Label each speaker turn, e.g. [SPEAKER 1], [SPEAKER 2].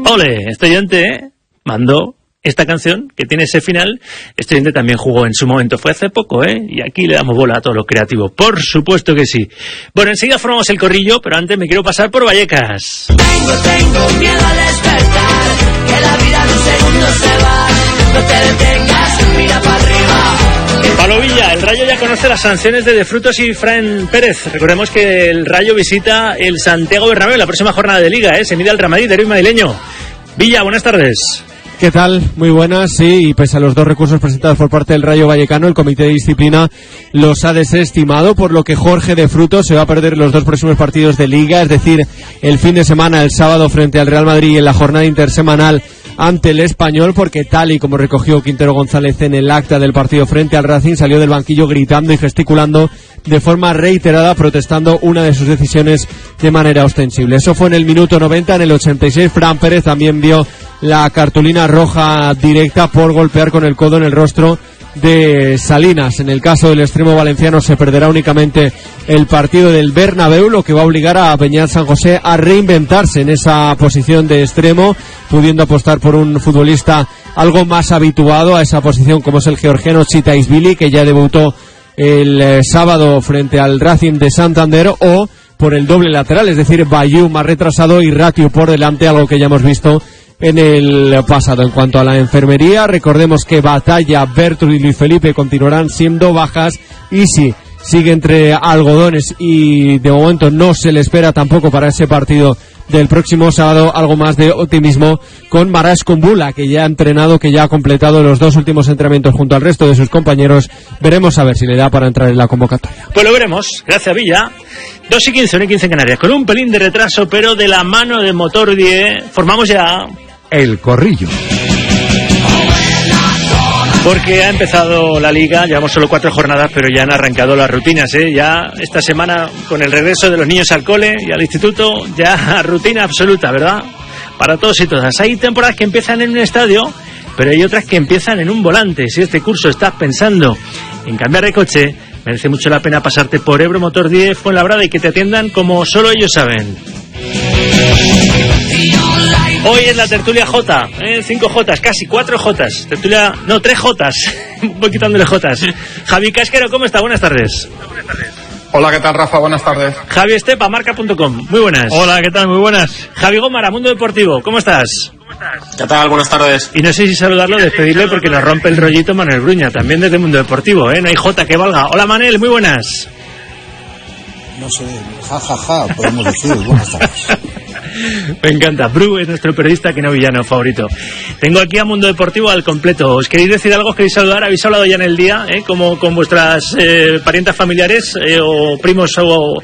[SPEAKER 1] Ole, este oyente mandó esta canción que tiene ese final. Este oyente también jugó en su momento, fue hace poco, y aquí le damos bola a todos los creativos, por supuesto que sí. Bueno, enseguida formamos el corrillo, pero antes me quiero pasar por Vallecas.
[SPEAKER 2] Tengo miedo al despertar, que la vida en un segundo se va. No te detengas, mira para arriba.
[SPEAKER 1] Pablo Villa, el Rayo ya conoce las sanciones de De Frutos y Fran Pérez. Recordemos que el Rayo visita el Santiago Bernabéu en la próxima jornada de Liga, se mide al Real Madrid, derbi madrileño. Villa, buenas tardes.
[SPEAKER 3] ¿Qué tal? Muy buenas, sí, y pese a los 2 recursos presentados por parte del Rayo Vallecano, el Comité de Disciplina los ha desestimado, por lo que Jorge De Frutos se va a perder los 2 próximos partidos de Liga, es decir, el fin de semana, el sábado frente al Real Madrid y en la jornada intersemanal ante el Español, porque tal y como recogió Quintero González en el acta del partido frente al Racing, salió del banquillo gritando y gesticulando de forma reiterada, protestando una de sus decisiones de manera ostensible. Eso fue en el minuto 90, en el 86 Fran Pérez también vio la cartulina roja directa por golpear con el codo en el rostro de Salinas. En el caso del extremo valenciano se perderá únicamente el partido del Bernabéu, lo que va a obligar a Beñat San José a reinventarse en esa posición de extremo, pudiendo apostar por un futbolista algo más habituado a esa posición, como es el georgiano Chitaisvili, que ya debutó el sábado frente al Racing de Santander, o por el doble lateral, es decir, Bayou más retrasado y Ratiu por delante, algo que ya hemos visto en el pasado. En cuanto a la enfermería, recordemos que Batalla, Bertru y Luis Felipe continuarán siendo bajas, y sí, sigue entre algodones y de momento no se le espera tampoco para ese partido del próximo sábado algo más de optimismo con Marash Kumbula, que ya ha entrenado, que ya ha completado los 2 últimos entrenamientos junto al resto de sus compañeros. Veremos a ver si le da para entrar en la convocatoria.
[SPEAKER 1] Pues lo veremos, gracias Villa. 2:15, 1:15 en Canarias, con un pelín de retraso, pero de la mano de Motor 10 formamos ya
[SPEAKER 4] el corrillo.
[SPEAKER 1] Porque ha empezado la Liga, llevamos solo 4 jornadas, pero ya han arrancado las rutinas, Ya esta semana, con el regreso de los niños al cole y al instituto, ya rutina absoluta, ¿verdad? Para todos y todas. Hay temporadas que empiezan en un estadio, pero hay otras que empiezan en un volante. Si este curso estás pensando en cambiar de coche, merece mucho la pena pasarte por Ebro Motor 10 Fuenlabrada y que te atiendan como solo ellos saben. Hoy es la tertulia J, 5 Jotas, casi 4 Jotas. Tertulia, no, 3 Jotas. Voy quitándole Jotas. Javi Casquero, ¿cómo está? Buenas tardes.
[SPEAKER 5] Hola, ¿qué tal, Rafa? Buenas tardes.
[SPEAKER 1] Javi Estepa, marca.com. Muy buenas.
[SPEAKER 6] Hola, ¿qué tal? Muy buenas.
[SPEAKER 1] Javi Gómara, Mundo Deportivo. ¿Cómo estás?
[SPEAKER 5] ¿Qué tal? Buenas tardes.
[SPEAKER 1] Y no sé si saludarlo o despedirle porque nos rompe el rollito Manuel Bruña, también desde Mundo Deportivo, No hay J que valga. Hola, Manel, muy buenas.
[SPEAKER 7] No sé, podemos decir, buenas tardes.
[SPEAKER 1] Me encanta. Bru es nuestro periodista que no villano favorito. Tengo aquí a Mundo Deportivo al completo. ¿Os queréis decir algo? ¿Os queréis saludar? ¿Habéis hablado ya en el día? Como con vuestras parientas familiares o primos o